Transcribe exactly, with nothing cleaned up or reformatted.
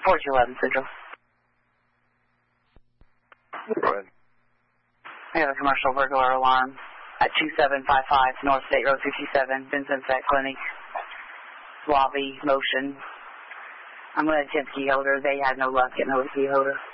four two eleven Central. Go ahead. I have a commercial burglar alarm at two seven five five North State Road fifty-seven, Vincent's Vet Clinic, lobby, motion. I'm going to attempt key holder. They had no luck getting over the key holder.